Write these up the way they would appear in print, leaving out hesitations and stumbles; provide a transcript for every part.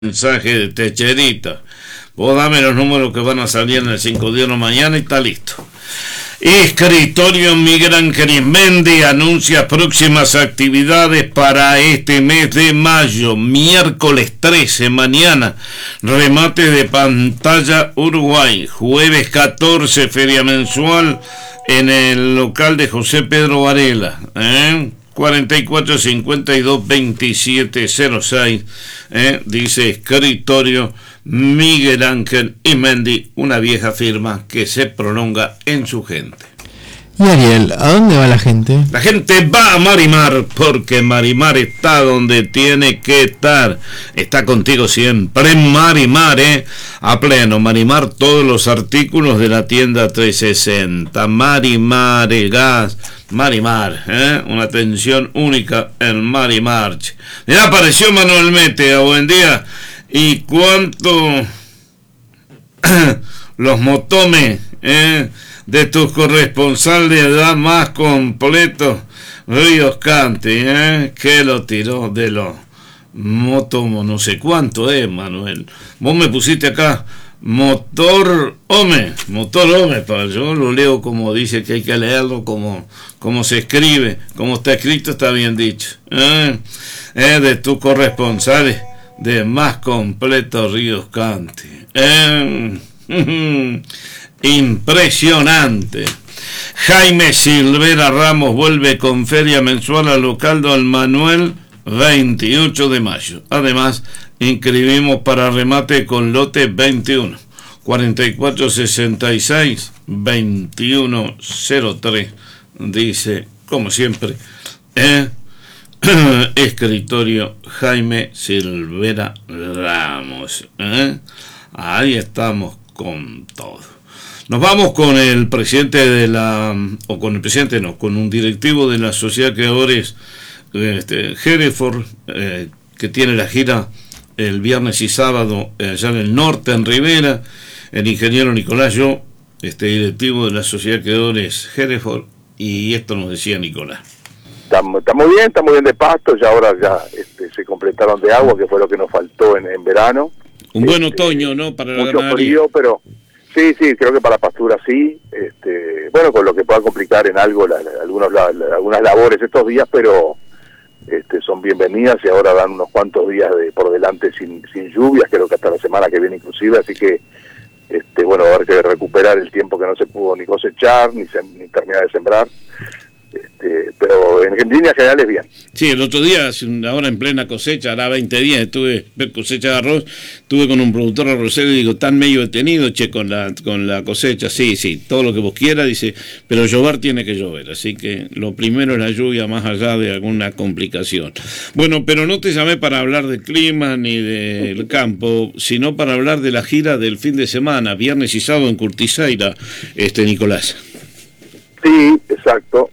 Mensaje de Techerita. Vos dame los números que van a salir en el 5 de mañana y está listo. Escritorio Miguel Ángel Ismendi anuncia próximas actividades para este mes de mayo. Miércoles 13, mañana, remate de pantalla Uruguay. Jueves 14, feria mensual en el local de José Pedro Varela. 44 52 27 06, dice Escritorio Miguel Ángel Ismendi, una vieja firma que se prolonga en su gente. Y Ariel, ¿a dónde va la gente? La gente va a Marimar, porque Marimar está donde tiene que estar. Está contigo siempre en Marimar, a pleno. Marimar, todos los artículos de la tienda 360. Marimar, el gas. Marimar, una atención única en Marimar. Ya apareció Manuel Mete, buen día. ¿Y cuánto los motomes de tus corresponsales da más completo? Ríos Cante, que lo tiró de los motomos, no sé cuánto Manuel. Vos me pusiste acá motor home, para yo lo leo como dice que hay que leerlo, como se escribe, como está escrito, está bien dicho. De tus corresponsales de más completo Ríos Cante. Impresionante. Jaime Silvera Ramos vuelve con feria mensual al local Don Manuel 28 de mayo. Además, inscribimos para remate con lote 21 44 66 21 03, dice como siempre Escritorio Jaime Silvera Ramos. Ahí estamos con todo. Nos vamos con el presidente con un directivo de la Sociedad de Creadores Hereford, que tiene la gira el viernes y sábado allá en el norte, en Rivera, el ingeniero Nicolás Yo, directivo de la Sociedad de Creadores Hereford, y esto nos decía Nicolás. Está muy bien de pasto, ya ahora se completaron de agua, que fue lo que nos faltó en verano. Un buen otoño, ¿no? Para la mucho frío, pero sí, creo que para pastura sí. Bueno, con lo que pueda complicar en algo algunas labores estos días, pero son bienvenidas, y ahora dan unos cuantos días por delante sin lluvias, creo que hasta la semana que viene inclusive, así que bueno, va a haber que recuperar el tiempo que no se pudo ni cosechar ni terminar de sembrar. Pero en líneas generales bien. Sí, el otro día, ahora en plena cosecha, hará 20 días, estuve cosecha de arroz, estuve con un productor arrocero y digo, tan medio detenido, con la cosecha. Sí, todo lo que vos quieras, dice, pero llover tiene que llover, así que lo primero es la lluvia, más allá de alguna complicación. Bueno, pero no te llamé para hablar del clima ni del campo, sino para hablar de la gira del fin de semana, viernes y sábado en Curtizaira, Nicolás. Sí, exacto.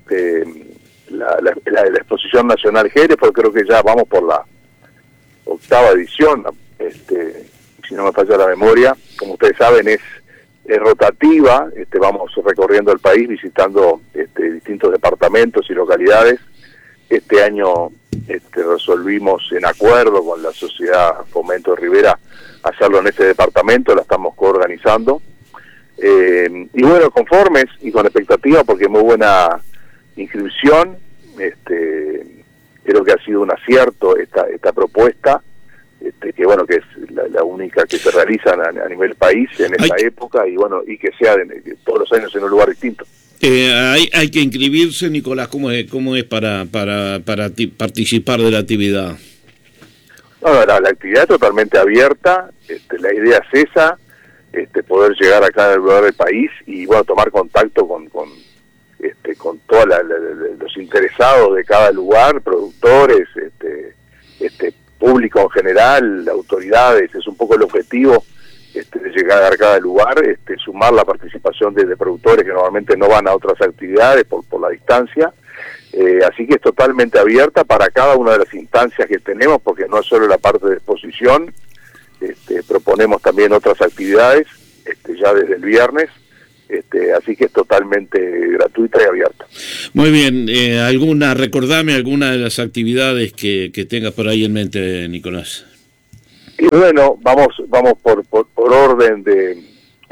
La exposición nacional Hereford, creo que ya vamos por la 8ª edición, si no me falla la memoria. Como ustedes saben, es rotativa. Vamos recorriendo el país, visitando distintos departamentos y localidades. Este año resolvimos, en acuerdo con la Sociedad Fomento de Rivera, hacerlo en ese departamento. La estamos coorganizando. Y bueno, conformes y con expectativa, porque muy buena inscripción. Creo que ha sido un acierto esta propuesta, que bueno, que es la única que se realiza a nivel país en esta época, y bueno, y que sea todos los años en un lugar distinto. Hay que inscribirse, Nicolás. ¿Cómo es para participar de la actividad? No, la actividad es totalmente abierta. La idea es esa, poder llegar acá en el lugar del país y bueno, tomar contacto con todos los interesados de cada lugar, productores, público en general, autoridades. Es un poco el objetivo de llegar a cada lugar, sumar la participación de productores que normalmente no van a otras actividades por la distancia. Así que es totalmente abierta para cada una de las instancias que tenemos, porque no es solo la parte de exposición. Proponemos también otras actividades ya desde el viernes, así que es totalmente gratuita y abierta. Muy bien, recordame alguna de las actividades que tengas por ahí en mente, Nicolás. Y bueno, vamos por orden de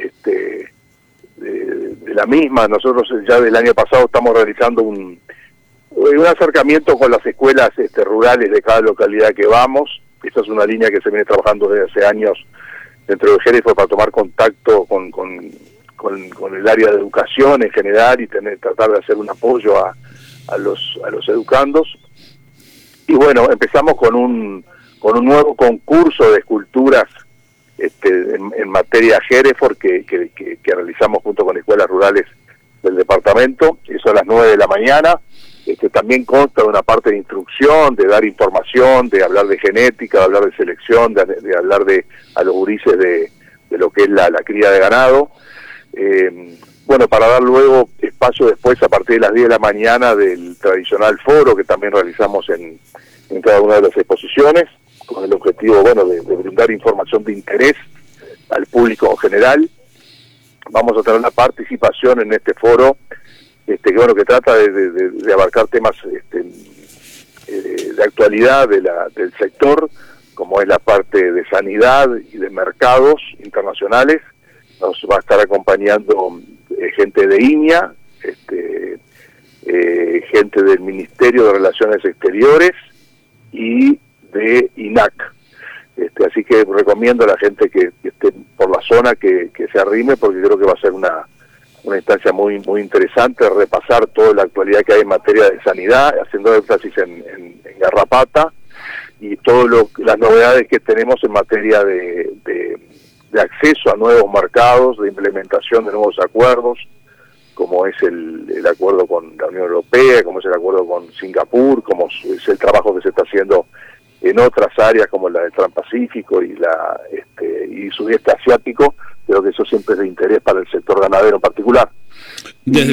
la misma. Nosotros ya del año pasado estamos realizando un acercamiento con las escuelas rurales de cada localidad que vamos. Esta es una línea que se viene trabajando desde hace años dentro de Hereford para tomar contacto con el área de educación en general y tratar de hacer un apoyo a los educandos. Y bueno, empezamos con un nuevo concurso de esculturas en materia Hereford que realizamos junto con escuelas rurales del departamento. Eso a las 9 de la mañana. También consta de una parte de instrucción, de dar información, de hablar de genética, de hablar de selección, de hablar a los gurises de lo que es la cría de ganado. Bueno, para dar luego espacio después a partir de las 10 de la mañana del tradicional foro que también realizamos en cada una de las exposiciones, con el objetivo, bueno, de brindar información de interés al público en general. Vamos a tener una participación en este foro que trata de abarcar temas de actualidad del sector, como es la parte de sanidad y de mercados internacionales. Nos va a estar acompañando gente de INIA, gente del Ministerio de Relaciones Exteriores y de INAC. Así que recomiendo a la gente que esté por la zona que se arrime, porque creo que va a ser una instancia muy interesante, repasar toda la actualidad que hay en materia de sanidad, haciendo énfasis en garrapata y todas las novedades que tenemos en materia de acceso a nuevos mercados, de implementación de nuevos acuerdos, como es el acuerdo con la Unión Europea, como es el acuerdo con Singapur, como es el trabajo que se está haciendo en otras áreas como la del Transpacífico y sudeste asiático. Creo que eso siempre es de interés para el sector ganadero en particular. Desde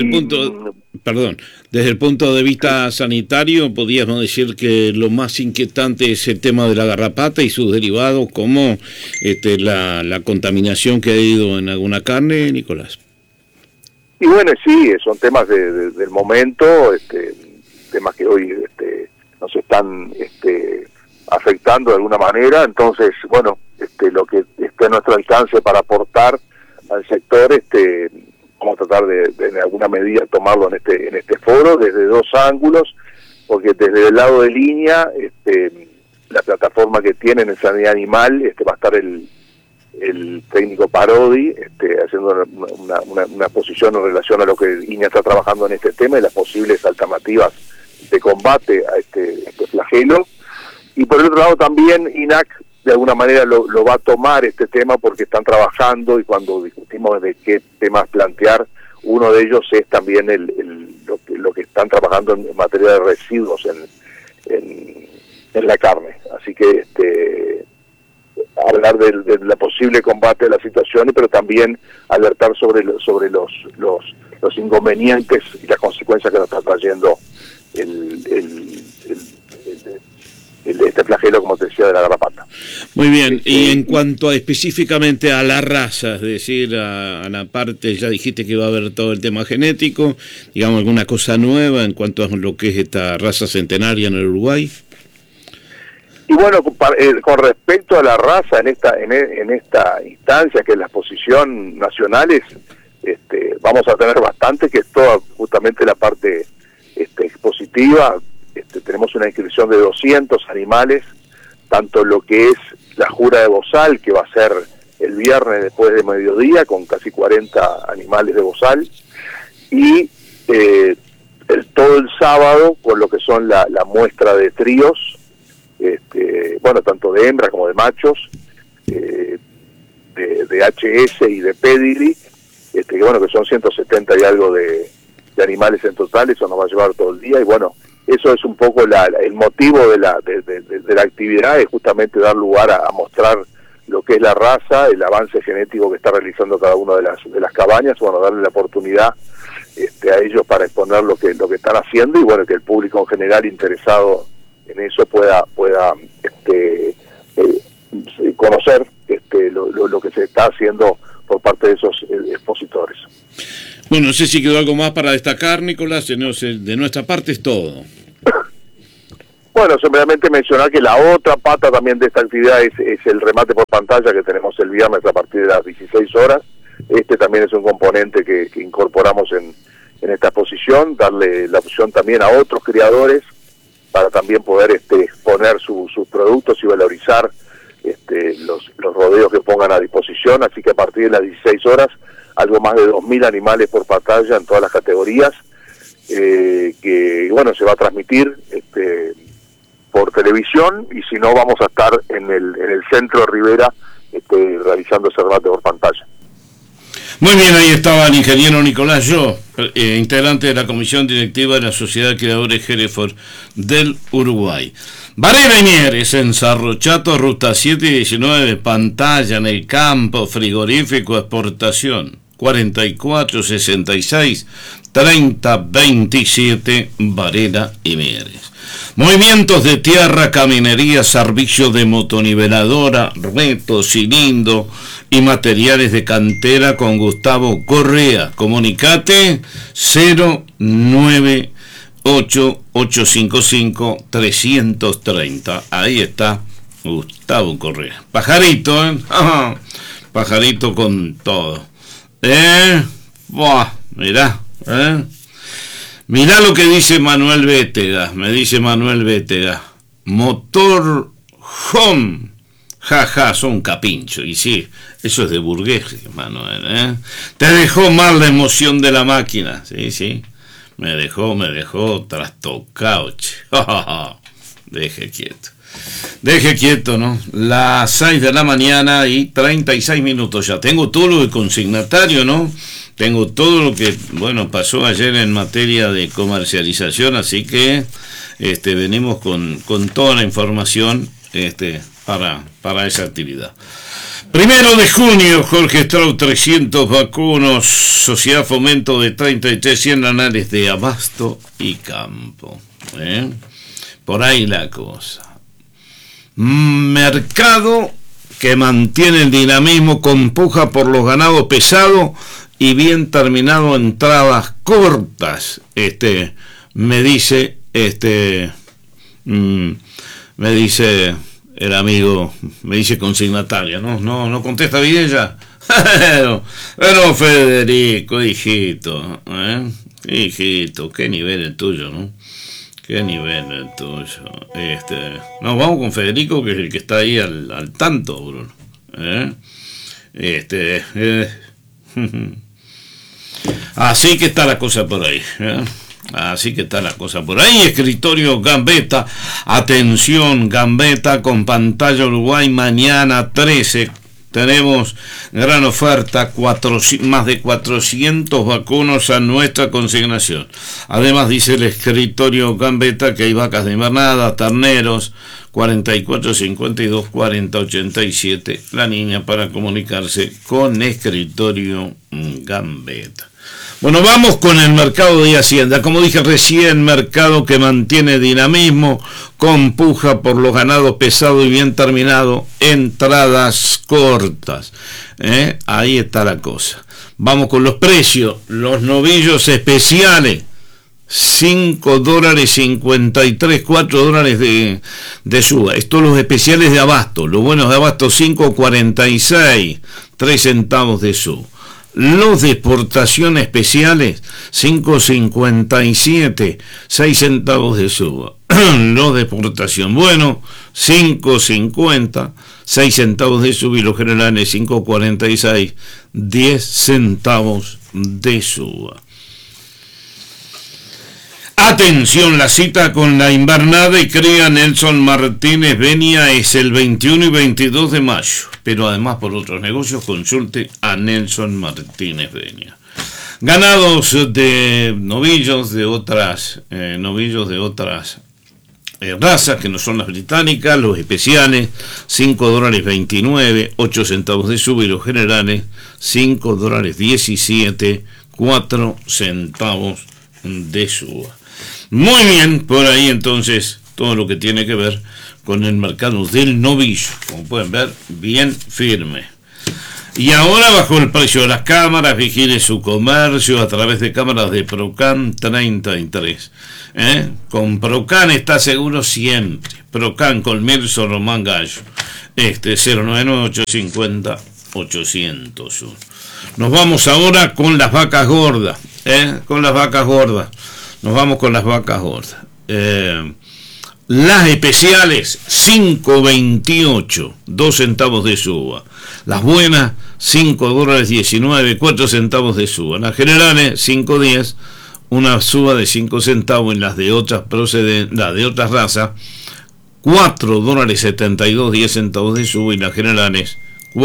el punto de vista sanitario, podríamos decir que lo más inquietante es el tema de la garrapata y sus derivados, como la contaminación que ha ido en alguna carne, Nicolás. Y bueno, sí, son temas del momento, temas que hoy nos están afectando de alguna manera. Entonces, bueno, lo que esté a nuestro alcance para aportar al sector, vamos a tratar de en alguna medida tomarlo en este foro desde dos ángulos, porque desde el lado de línea, la plataforma que tienen en sanidad animal, va a estar el técnico Parodi, haciendo una posición en relación a lo que INIA está trabajando en este tema y las posibles alternativas de combate a este flagelo. Y por el otro lado también INAC de alguna manera lo va a tomar este tema, porque están trabajando, y cuando discutimos de qué temas plantear, uno de ellos es también lo que están trabajando en materia de residuos en la carne. Así que hablar de la posible combate de la situación, pero también alertar sobre los inconvenientes y las consecuencias que nos está trayendo este flagelo, como te decía, de la garrapata. Muy bien, y en cuanto específicamente a la raza, es decir, a la parte, ya dijiste que va a haber todo el tema genético, digamos, alguna cosa nueva en cuanto a lo que es esta raza centenaria en el Uruguay. Y bueno, con respecto a la raza en esta instancia, que es la exposición nacionales, vamos a tener bastante, que es toda justamente la parte expositiva. Tenemos una inscripción de 200 animales, tanto lo que es la jura de bozal, que va a ser el viernes después de mediodía, con casi 40 animales de bozal, y todo el sábado con lo que son la muestra de tríos, bueno, tanto de hembras como de machos, de HS y de pedigree, que bueno, que son 170 y algo de animales en total. Eso nos va a llevar todo el día, y bueno, eso es un poco el motivo de la actividad, es justamente dar lugar a mostrar lo que es la raza, el avance genético que está realizando cada una de las cabañas, bueno, darle la oportunidad a ellos para exponer lo que están haciendo, y bueno, que el público en general interesado en eso pueda conocer lo que se está haciendo por parte de esos expositores. Bueno, no sé si quedó algo más para destacar, Nicolás. De nuestra parte es todo. Bueno, simplemente mencionar que la otra pata también de esta actividad es el remate por pantalla que tenemos el viernes a partir de las 16 horas. Este también es un componente que incorporamos en esta exposición, darle la opción también a otros creadores para también poder exponer sus productos y valorizar los rodeos que pongan a disposición. Así que a partir de las 16 horas, algo más de 2.000 animales por pantalla en todas las categorías, que bueno, se va a transmitir por televisión, y si no, vamos a estar en el centro de Rivera realizando ese remate por pantalla. Muy bien, ahí estaba el ingeniero Nicolás Yo, integrante de la comisión directiva de la Sociedad de Creadores Hereford del Uruguay. Varela y Mieres, en Cerro Chato, ruta 719, pantalla en el campo, frigorífico, exportación, 4466 3027, Varela y Mieres. Movimientos de tierra, caminería, servicio de motoniveladora, reto, cilindro y materiales de cantera con Gustavo Correa. Comunicate 098-855-330. Ahí está Gustavo Correa. Pajarito, ¿eh? Pajarito con todo. Mirá, mirá lo que dice Manuel Bétega. Me dice Manuel Bétega: motor home, jaja, son capincho. Y sí, eso es de burgués, Manuel, ¿eh? Te dejó mal la emoción de la máquina. Sí, me dejó trastocado, che. Deje quieto, ¿no? Las 6 de la mañana y 36 minutos ya. Tengo todo lo de consignatario, ¿no? Tengo todo lo que, bueno, pasó ayer en materia de comercialización, así que venimos con toda la información para esa actividad. 1 de junio, Jorge Strauss, 300 vacunos, Sociedad Fomento de 33, 100 anales de abasto y campo. Por ahí la cosa. Mercado que mantiene el dinamismo, con puja por los ganados pesados y bien terminado, entradas cortas. Me dice el amigo, me dice consignataria, no contesta bien ya. Pero Federico, hijito, qué nivel el tuyo, ¿no? Qué nivel el tuyo. Nos vamos con Federico, que es el que está ahí al tanto, Bruno. Así que está la cosa por ahí. Escritorio Gambetta. Atención, Gambetta con pantalla Uruguay, mañana 13. Tenemos gran oferta, más de 400 vacunos a nuestra consignación. Además, dice el escritorio Gambetta que hay vacas de invernada, terneros, 44 52 40 87, la línea para comunicarse con escritorio Gambetta. Bueno, vamos con el mercado de Hacienda. Como dije recién, mercado que mantiene dinamismo, con puja por los ganados pesados y bien terminado, entradas cortas. Ahí está la cosa. Vamos con los precios. Los novillos especiales, $5.53, $4 de suba. Estos los especiales de abasto. Los buenos de abasto, $5.46, 3 centavos de suba. Los de exportación especiales, $5.57, 6 centavos de suba. Los de exportación bueno, $5.50, 6 centavos de suba. Y los generales, $5.46, 10 centavos de suba. Atención, la cita con la invernada y cría Nelson Martínez Benia es el 21 y 22 de mayo. Pero además, por otros negocios, consulte a Nelson Martínez Benia. Ganados de novillos de otras razas que no son las británicas, los especiales, $5.29, 8 centavos de suba. Y los generales, $5.17, 4 centavos de suba. Muy bien, por ahí entonces todo lo que tiene que ver con el mercado del novillo, como pueden ver, bien firme. Y ahora bajó el precio de las cámaras, vigile su comercio a través de cámaras de Procan 33. Con Procan está seguro siempre. Procan Colmirso Román Gallo. 099-850-801. Nos vamos ahora con las vacas gordas. Nos vamos con las vacas gordas. Las especiales 5.28, 2 centavos de suba. Las buenas $5.19, 4 centavos de suba. Las generales 5.10, una suba de 5 centavos. En las de otras las de otras razas $4.72, 10 centavos de suba. Y las generales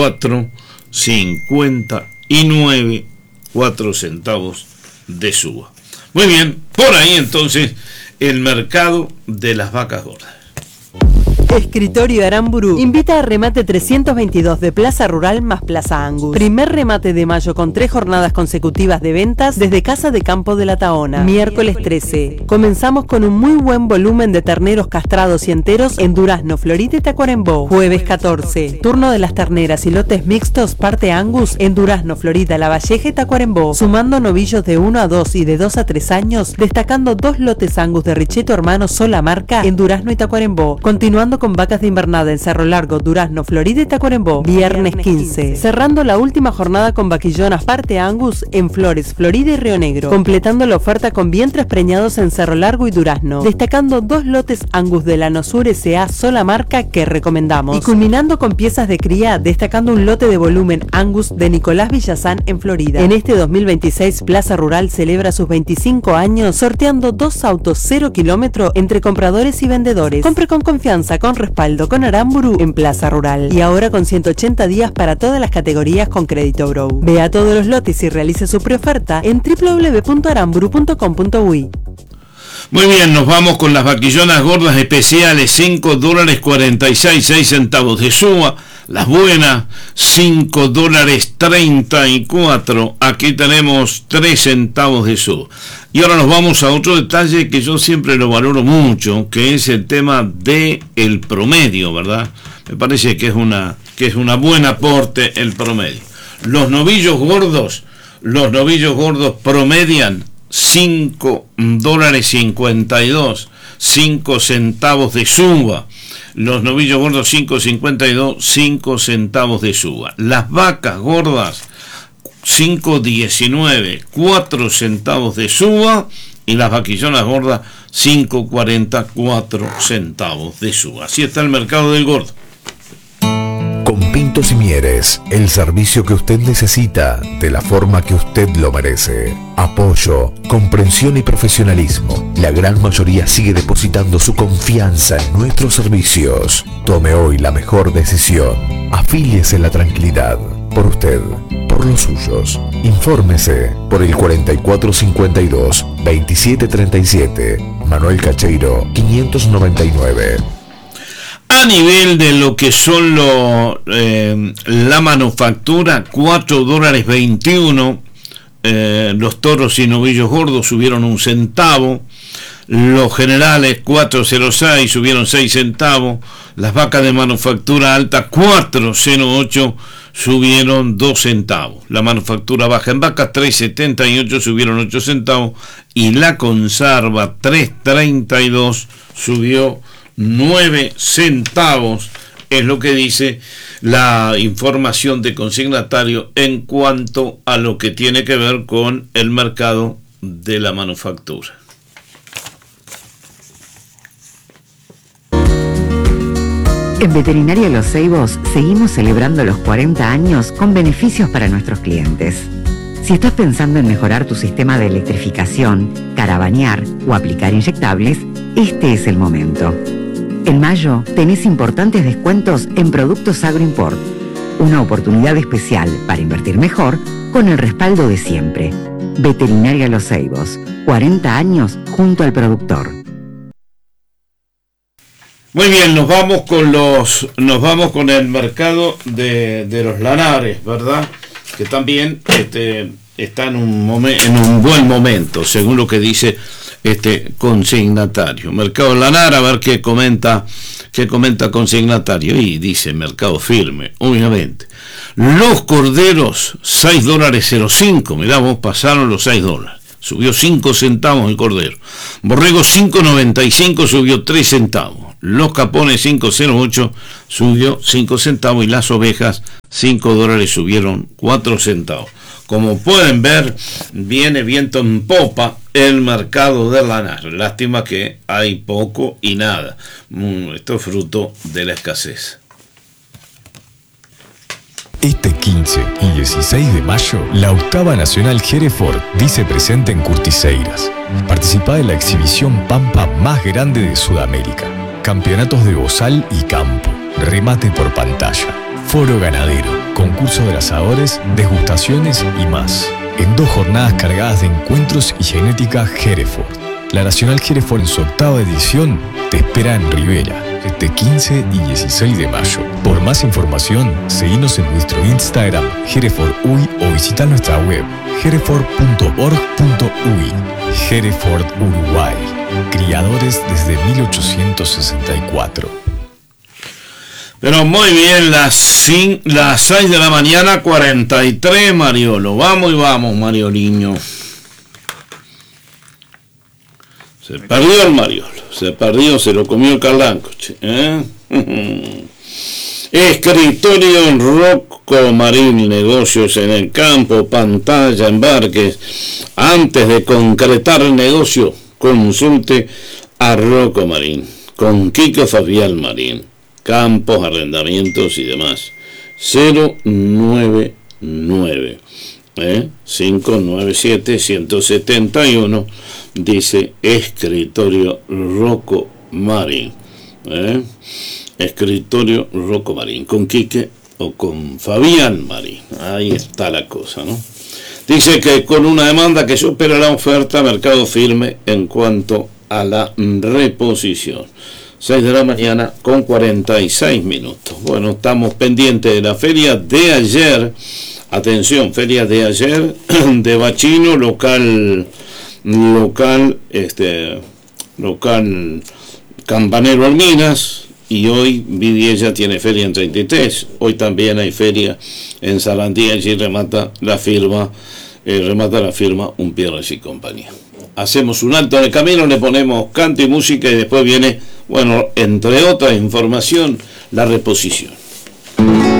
4.59, 4 centavos de suba. Muy bien, por ahí entonces el mercado de las vacas gordas. Escritorio Aramburu invita a remate 322 de Plaza Rural más Plaza Angus. Primer remate de mayo con 3 jornadas consecutivas de ventas desde Casa de Campo de la Taona. Miércoles 13. Comenzamos con un muy buen volumen de terneros castrados y enteros en Durazno, Florida y Tacuarembó. Jueves 14. Turno de las terneras y lotes mixtos parte Angus en Durazno, Florida, La Valleja y Tacuarembó. Sumando novillos de 1 a 2 y de 2 a 3 años, destacando 2 lotes Angus de Richetto Hermanos sola marca en Durazno y Tacuarembó. Continuando con vacas de invernada en Cerro Largo, Durazno, Florida y Tacuarembó. Viernes 15. Cerrando la última jornada con vaquillonas parte Angus en Flores, Florida y Río Negro. Completando la oferta con vientres preñados en Cerro Largo y Durazno. Destacando 2 lotes Angus de la Nosur S.A. sola marca que recomendamos. Y culminando con piezas de cría, destacando un lote de volumen Angus de Nicolás Villazán en Florida. En este 2026, Plaza Rural celebra sus 25 años sorteando 2 autos 0 kilómetro entre compradores y vendedores. Compre con confianza, con respaldo con Aramburu en Plaza Rural. Y ahora con 180 días para todas las categorías con crédito Grow. Vea todos los lotes y realice su preoferta en www.aramburu.com.uy. Muy bien, nos vamos con las vaquillonas gordas especiales, $5.46, 6 centavos de suba. Las buenas, $5.34. Aquí tenemos 3 centavos de suba. Y ahora nos vamos a otro detalle que yo siempre lo valoro mucho, que es el tema de el promedio, ¿verdad? Me parece que es un buen aporte el promedio. Los novillos gordos promedian $5.52, 5 centavos de suba. Los novillos gordos 5.52, 5 centavos de suba. Las vacas gordas 5.19, 4 centavos de suba. Y las vaquillonas gordas 5.40, 4 centavos de suba. Así está el mercado del gordo. Con Pintos y Mieres, el servicio que usted necesita de la forma que usted lo merece. Apoyo, comprensión y profesionalismo. La gran mayoría sigue depositando su confianza en nuestros servicios. Tome hoy la mejor decisión. Afíliese en la tranquilidad. Por usted, por los suyos. Infórmese por el 4452-2737. Manuel Cacheiro, 599. A nivel de lo que son la manufactura, $4.21. Los toros y novillos gordos subieron 1 centavo. Los generales 4.06 subieron 6 centavos. Las vacas de manufactura alta 4.08 subieron 2 centavos. La manufactura baja en vacas 3.78 subieron 8 centavos. Y la conserva 3.32 subió 9 centavos, es lo que dice la información de consignatario en cuanto a lo que tiene que ver con el mercado de la manufactura. En Veterinaria Los Ceibos seguimos celebrando los 40 años con beneficios para nuestros clientes. Si estás pensando en mejorar tu sistema de electrificación, caravanear o aplicar inyectables, este es el momento. En mayo tenés importantes descuentos en productos Agroimport. Una oportunidad especial para invertir mejor con el respaldo de siempre. Veterinaria Los Ceibos, 40 años junto al productor. Muy bien, nos vamos con el mercado de los lanares, ¿verdad? Que también está en un buen momento, según lo que dice consignatario. Mercado Lanar, a ver qué comenta consignatario. Y dice Mercado Firme, obviamente. Los corderos, $6.05. Mirá, vos pasaron los $6. Subió 5 centavos el cordero. Borrego 5.95, subió 3 centavos. Los capones 5.08, subió 5 centavos. Y las ovejas $5, subieron 4 centavos. Como pueden ver, viene viento en popa el mercado de Lanar. Lástima que hay poco y nada. Esto es fruto de la escasez. Este 15 y 16 de mayo, la octava Nacional Hereford dice presente en Curtiseiras. Participa en la exhibición Pampa más grande de Sudamérica. Campeonatos de bozal y campo. Remate por pantalla. Foro ganadero. Concurso de asadores, degustaciones y más. En 2 jornadas cargadas de encuentros y genética Hereford. La Nacional Hereford en su octava edición te espera en Rivera, este 15 y 16 de mayo. Por más información, seguinos en nuestro Instagram, Hereford UI, o visita nuestra web, hereford.org.uy. Hereford Uruguay, criadores desde 1864. Pero muy bien, las 6 de la mañana, 43, Mariolo. Vamos y vamos, Marioliño. Se perdió el Mariolo, se lo comió el Carlanco, Escritorio Rocco Marín, negocios en el campo, pantalla, embarques. Antes de concretar el negocio, consulte a Rocco Marín, con Kiko Fabián Marín, campos, arrendamientos y demás. 099 597-171, dice Escritorio Rocco Marín. Escritorio Rocco Marín, con Quique o con Fabián Marín. Ahí está la cosa, ¿no? Dice que con una demanda que supera la oferta, Mercado Firme en cuanto a la reposición. 6 de la mañana con 46 minutos. Bueno, estamos pendientes de la feria de ayer. Atención, feria de ayer de Bachino, local Campanero Alminas, y hoy Vidiella tiene feria en 33. Hoy también hay feria en Sarandí, allí remata la firma Umpierres y compañía. Hacemos un alto en el camino, le ponemos canto y música y después viene, bueno, entre otra información, la reposición.